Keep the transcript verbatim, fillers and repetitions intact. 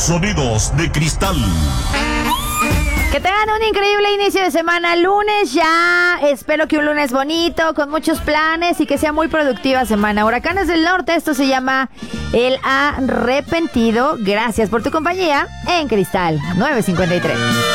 Sonidos de cristal. Que tengan un increíble inicio de semana, lunes ya, espero que un lunes bonito, con muchos planes y que sea muy productiva semana. Huracanes del Norte, esto se llama El Arrepentido. Gracias por tu compañía en Cristal nueve cincuenta y tres.